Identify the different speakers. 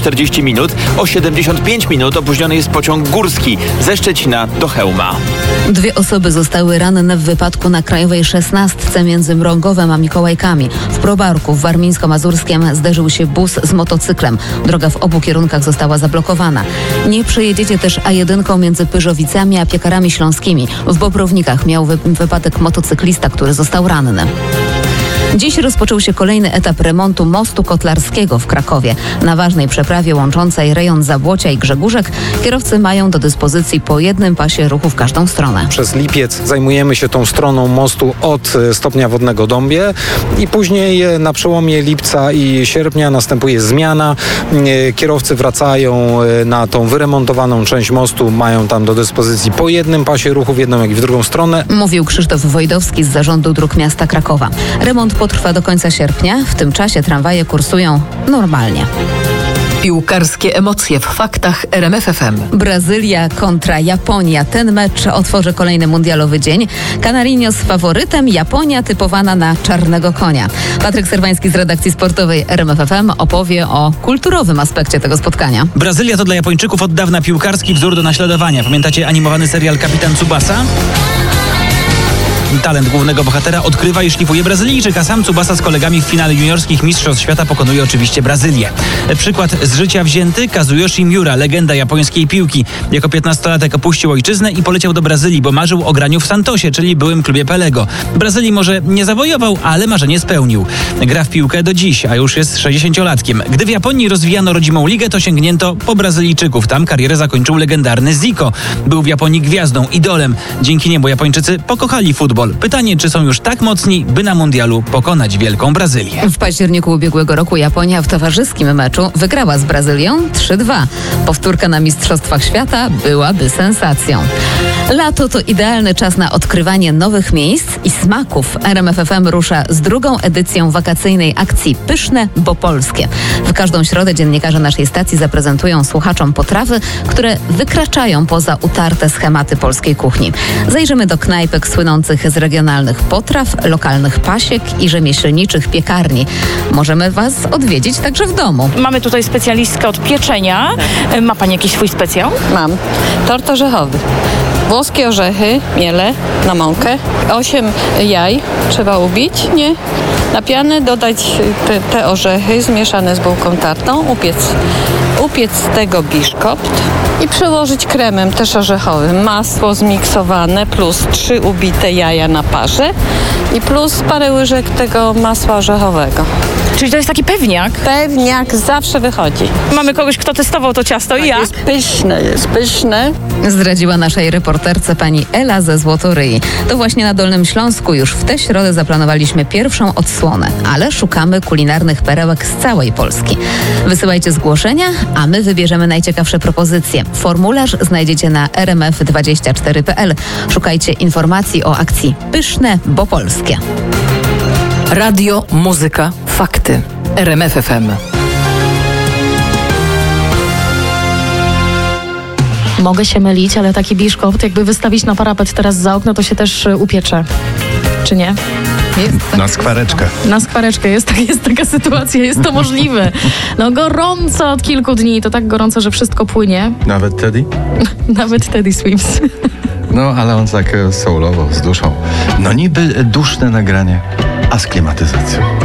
Speaker 1: 40 minut. O 75 minut opóźniony jest pociąg górski ze Szczecina do Chełma.
Speaker 2: 2 osoby zostały ranne w wypadku na Krajowej 16 między Mrągowem a Mikołajkami. W Probarku w Warmińsko-Mazurskiem zderzył się bus z motocyklem. Droga w obu kierunkach została zablokowana. Nie przejedziecie też A1 między Pyrzowicami a Piekarami Śląskimi. W Bobrownikach miał wypadek motocyklista, który został ranny. Dziś rozpoczął się kolejny etap remontu mostu kotlarskiego w Krakowie. Na ważnej przeprawie łączącej rejon Zabłocia i Grzegórzek kierowcy mają do dyspozycji po jednym pasie ruchu w każdą stronę.
Speaker 3: Przez lipiec zajmujemy się tą stroną mostu od stopnia wodnego Dąbie i później na przełomie lipca i sierpnia następuje zmiana. Kierowcy wracają na tą wyremontowaną część mostu, mają tam do dyspozycji po jednym pasie ruchu w jedną jak i w drugą stronę.
Speaker 2: Mówił Krzysztof Wojdowski z Zarządu Dróg Miasta Krakowa. Remont potrwa do końca sierpnia. W tym czasie tramwaje kursują normalnie.
Speaker 4: Piłkarskie emocje w faktach RMF FM.
Speaker 2: Brazylia kontra Japonia. Ten mecz otworzy kolejny mundialowy dzień. Canarinho z faworytem, Japonia typowana na czarnego konia. Patryk Serwański z redakcji sportowej RMF FM opowie o kulturowym aspekcie tego spotkania.
Speaker 5: Brazylia to dla Japończyków od dawna piłkarski wzór do naśladowania. Pamiętacie animowany serial Kapitan Tsubasa? Talent głównego bohatera odkrywa i szlifuje Brazylijczyk, a sam Tsubasa z kolegami w finale juniorskich Mistrzostw Świata pokonuje oczywiście Brazylię. Przykład z życia wzięty: Kazuyoshi Miura, legenda japońskiej piłki. Jako 15-latek opuścił ojczyznę i poleciał do Brazylii, bo marzył o graniu w Santosie, czyli byłym klubie Pelego. Brazylii może nie zawojował, ale marzenie spełnił. Gra w piłkę do dziś, a już jest 60-latkiem. Gdy w Japonii rozwijano rodzimą ligę, to sięgnięto po Brazylijczyków. Tam karierę zakończył legendarny Zico. Był w Japonii gwiazdą, idolem. Dzięki niemu Japończycy pokochali futbol. Pytanie, czy są już tak mocni, by na mundialu pokonać wielką Brazylię.
Speaker 2: W październiku ubiegłego roku Japonia w towarzyskim meczu wygrała z Brazylią 3-2. Powtórka na Mistrzostwach Świata byłaby sensacją. Lato to idealny czas na odkrywanie nowych miejsc i smaków. RMF FM rusza z drugą edycją wakacyjnej akcji Pyszne, bo polskie. W każdą środę dziennikarze naszej stacji zaprezentują słuchaczom potrawy, które wykraczają poza utarte schematy polskiej kuchni. Zajrzymy do knajpek słynących z regionalnych potraw, lokalnych pasiek i rzemieślniczych piekarni. Możemy Was odwiedzić także w domu.
Speaker 6: Mamy tutaj specjalistkę od pieczenia. Ma Pani jakiś swój specjał?
Speaker 7: Mam. Tort orzechowy. Włoskie orzechy, miele na mąkę, 8 jaj trzeba ubić, na pianę dodać te orzechy zmieszane z bułką tartą, upiec z tego biszkopt i przełożyć kremem też orzechowym. Masło zmiksowane plus 3 ubite jaja na parze i plus parę łyżek tego masła orzechowego.
Speaker 6: Czyli to jest taki pewniak?
Speaker 7: Pewniak zawsze wychodzi.
Speaker 6: Mamy kogoś, kto testował to ciasto i jak?
Speaker 7: Jest pyszne.
Speaker 2: Zdradziła naszej reporterce pani Ela ze Złotoryi. To właśnie na Dolnym Śląsku już w tę środę zaplanowaliśmy pierwszą odsłonę, ale szukamy kulinarnych perełek z całej Polski. Wysyłajcie zgłoszenia, a my wybierzemy najciekawsze propozycje. Formularz znajdziecie na rmf24.pl. Szukajcie informacji o akcji Pyszne, bo polskie.
Speaker 4: Radio, muzyka, fakty. RMF FM.
Speaker 8: Mogę się mylić, ale taki biszkopt, jakby wystawić na parapet teraz za okno, to się też upiecze. Czy nie?
Speaker 9: Na skwareczkę.
Speaker 8: Na skwareczkę. Jest taka sytuacja, jest to możliwe. No gorąco od kilku dni, to tak gorąco, że wszystko płynie.
Speaker 9: Nawet Teddy?
Speaker 8: Nawet Teddy Swims.
Speaker 9: No, ale on tak soulowo, z duszą. No niby duszne nagranie, a z klimatyzacją.